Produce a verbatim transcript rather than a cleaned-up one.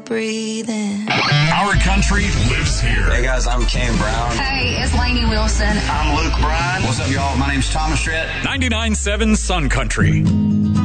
breathing. Our country lives here. Hey guys, I'm Kane Brown. Hey, it's Lainey Wilson. I'm Luke Bryan. What's up, y'all? My name's Thomas Rhett. ninety-nine point seven Sun Country.